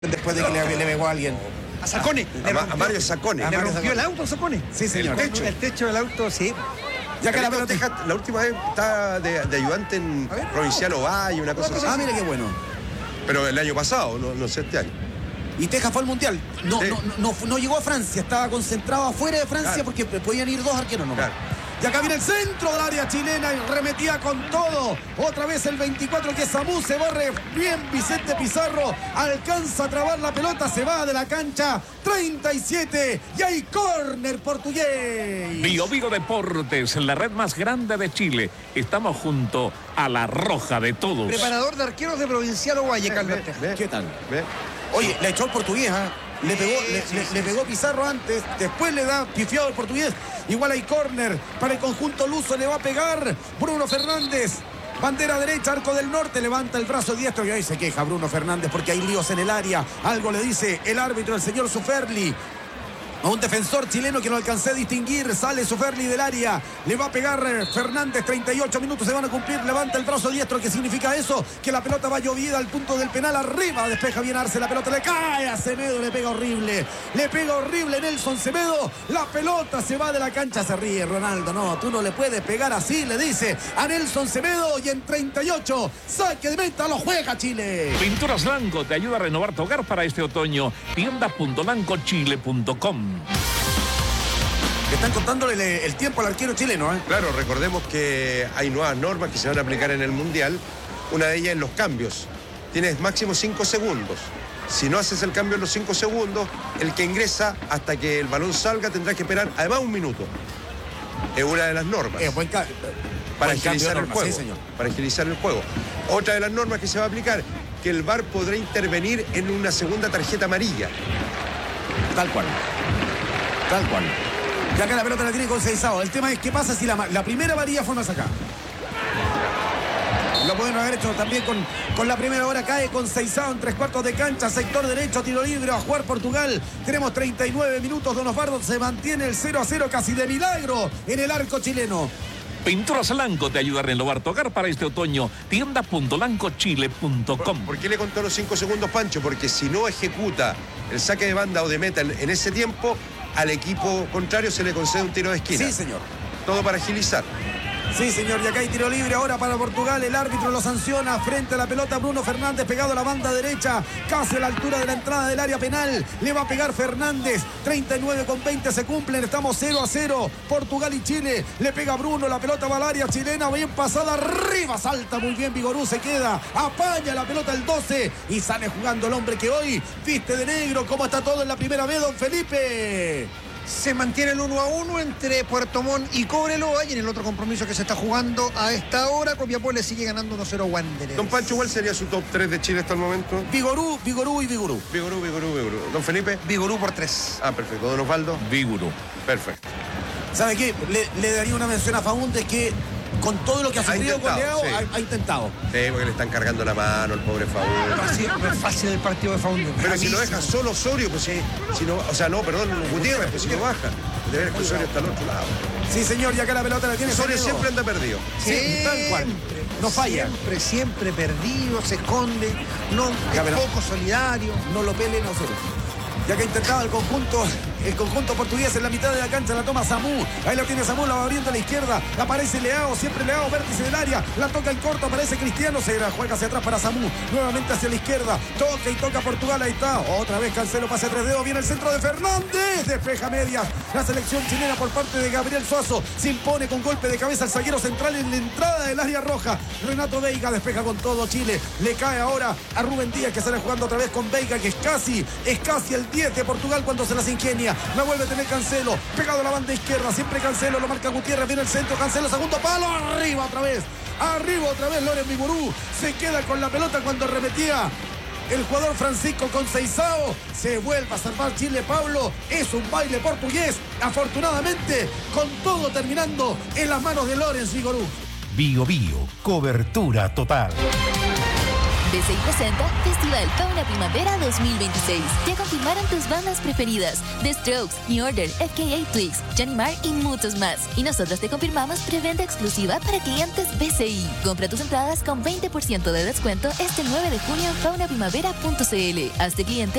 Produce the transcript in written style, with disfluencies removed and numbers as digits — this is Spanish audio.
después de que le pegó a alguien. A Sacone. A Mario Sacone. ¿Le rompió el auto a Sacone? Sí, señor. El techo del auto, sí. Ya que la Carlitos pelota... Tejas, la última vez estaba de ayudante en Provincial Ovalle, una cosa así. Ah, mira qué bueno. Pero el año pasado, no sé este año. Y Tejas fue al Mundial. No llegó a Francia, estaba concentrado afuera de Francia, claro, porque podían ir dos arqueros nomás. Claro. Y acá viene el centro del área chilena y remetía con todo. Otra vez el 24 que es Samú, se barre bien Vicente Pizarro. Alcanza a trabar la pelota, se va de la cancha. 37 y hay córner portugués. Bio Deportes, la red más grande de Chile. Estamos junto a la roja de todos. Preparador de arqueros de Provincial Ovalle, Carlos Tejas. ¿Qué tal? Oye, le echó el portugués, ¿eh? Le pegó Pizarro antes, después le da pifiado el portugués. Igual hay córner para el conjunto luso, le va a pegar Bruno Fernández. Bandera derecha, arco del norte, levanta el brazo diestro y ahí se queja Bruno Fernández porque hay líos en el área. Algo le dice el árbitro, el señor Suferli. A un defensor chileno que no alcancé a distinguir. Sale Suferli del área. Le va a pegar Fernández. 38 minutos se van a cumplir. Levanta el brazo diestro. ¿Qué significa eso? Que la pelota va llovida al punto del penal. Arriba despeja bien Arce. La pelota le cae a Semedo. Le pega horrible. Le pega horrible Nelson Semedo. La pelota se va de la cancha. Se ríe Ronaldo. No, tú no le puedes pegar así. Le dice a Nelson Semedo. Y en 38, saque de meta, lo juega Chile. Pinturas Lanco te ayuda a renovar tu hogar para este otoño. Tienda.lancochile.com. Están contándole el tiempo al arquero chileno, ¿eh? Claro, recordemos que hay nuevas normas que se van a aplicar en el Mundial. Una de ellas es los cambios. Tienes máximo 5 segundos. Si no haces el cambio en los 5 segundos, el que ingresa hasta que el balón salga tendrá que esperar además 1 minuto. Es una de las normas. Para agilizar el juego. Sí, señor. Para agilizar el juego. Otra de las normas que se va a aplicar, que el VAR podrá intervenir en una segunda tarjeta amarilla. Tal cual. Tal cual. Y acá la pelota la tiene con Seizao. El tema es qué pasa si la primera varilla fue más acá. Lo pueden haber hecho también con la primera. Hora cae con Seizao en 3/4 de cancha. Sector derecho, tiro libre a jugar Portugal. Tenemos 39 minutos. Don Osvaldo, se mantiene el 0-0 casi de milagro en el arco chileno. Pinturas Lanco te ayuda a renovar tu hogar para este otoño. Tienda.lancochile.com. ¿Por qué le contó los 5 segundos, Pancho? Porque si no ejecuta el saque de banda o de meta en ese tiempo, al equipo contrario se le concede un tiro de esquina. Sí, señor. Todo para agilizar. Sí, señor, y acá hay tiro libre ahora para Portugal. El árbitro lo sanciona frente a la pelota. Bruno Fernández pegado a la banda derecha, casi a la altura de la entrada del área penal. Le va a pegar Fernández. 39:20 se cumplen. Estamos 0-0. Portugal y Chile. Le pega Bruno. La pelota va al área chilena. Bien pasada arriba. Salta muy bien Vigorú. Se queda. Apaña la pelota el 12. Y sale jugando el hombre que hoy viste de negro. ¿Cómo está todo en la primera vez, don Felipe? Se mantiene el 1-1 entre Puerto Montt y Cobreloa. Y en el otro compromiso que se está jugando a esta hora, Copiapó le sigue ganando 1-0 a Wanderers. Don Pancho, ¿cuál sería su top 3 de Chile hasta el momento? Vigorú. Vigorú. Don Felipe. Vigorú por 3. Ah, perfecto. Don Osvaldo. Vigorú. Perfecto. ¿Sabe qué? Le daría una mención a Faúndez que con todo lo que ha sufrido con Leao, sí, ha intentado. Sí, porque le están cargando la mano al pobre Faúndez. No es fácil el partido de Faúndez. Pero si lo deja solo Osorio, pues sí. Si no, o sea, no, perdón, Gutiérrez, pues si no baja. De ver que Osorio está al otro lado. Sí, señor, y acá la pelota la tiene Osorio siempre anda perdido. Sí, tal cual. No falla. Siempre perdido, se esconde, no, es poco solidario. No lo peleen a Osorio. Ya que intentaba el conjunto portugués en la mitad de la cancha, la toma Samú. Ahí la tiene Samú, la va abriendo a la izquierda. Aparece Leao, siempre Leao, vértice del área. La toca en corto, aparece Cristiano. Se la juega hacia atrás para Samú. Nuevamente hacia la izquierda. Toca y toca Portugal, ahí está. Otra vez Cancelo, pase 3 dedos. Viene el centro de Fernández. Despeja medias. La selección chilena por parte de Gabriel Suazo. Se impone con golpe de cabeza el zaguero central en la entrada del área roja. Renato Veiga despeja con todo Chile. Le cae ahora a Rubén Díaz, que sale jugando otra vez con Veiga, que es casi el 10 de Portugal cuando se las ingenia. La vuelve a tener Cancelo, pegado a la banda izquierda, siempre Cancelo, lo marca Gutiérrez, viene el centro, Cancelo, segundo palo, arriba otra vez Loren Vigorú, se queda con la pelota cuando remetía el jugador Francisco con Seizao. Se vuelve a salvar Chile, Pablo, es un baile portugués, afortunadamente, con todo terminando en las manos de Loren Vigorú. Bio, cobertura total. BCI presenta Festival Fauna Primavera 2026. Ya confirmaron tus bandas preferidas: The Strokes, New Order, FKA Twigs, Johnny Marr y muchos más. Y nosotros te confirmamos preventa exclusiva para clientes BCI. Compra tus entradas con 20% de descuento este 9 de junio en faunaprimavera.cl. Hazte cliente